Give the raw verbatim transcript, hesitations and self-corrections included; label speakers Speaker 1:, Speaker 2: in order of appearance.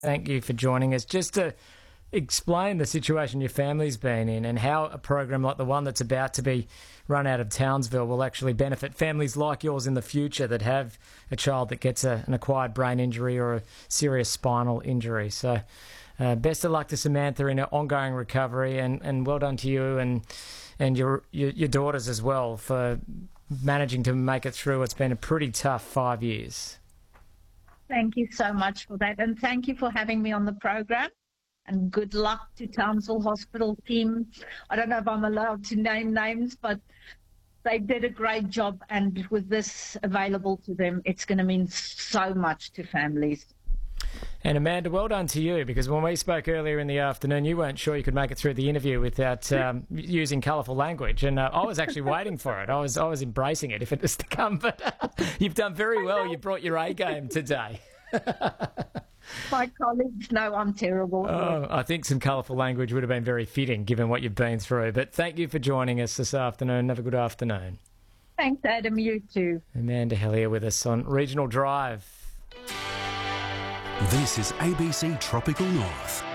Speaker 1: Thank you for joining us. Just to explain the situation your family's been in and how a program like the one that's about to be run out of Townsville will actually benefit families like yours in the future that have a child that gets a, an acquired brain injury or a serious spinal injury. So uh, best of luck to Samantha in her ongoing recovery, and, and well done to you and and your, your your daughters as well for managing to make it through. It's been a pretty tough five years.
Speaker 2: Thank you so much for that, and thank you for having me on the program. And good luck to Townsville Hospital team. I don't know if I'm allowed to name names, but they did a great job, and with this available to them, it's going to mean so much to families.
Speaker 1: And Amanda, well done to you, because when we spoke earlier in the afternoon, you weren't sure you could make it through the interview without um, using colourful language, and uh, I was actually waiting for it. I was I was embracing it if it was to come, but uh, you've done very well. You brought your A game today.
Speaker 2: My colleagues know I'm terrible.
Speaker 1: Oh, I think some colourful language would have been very fitting given what you've been through. But thank you for joining us this afternoon. Have a good afternoon.
Speaker 2: Thanks, Adam. You too.
Speaker 1: Amanda Hellier with us on Regional Drive.
Speaker 3: This is A B C Tropical North.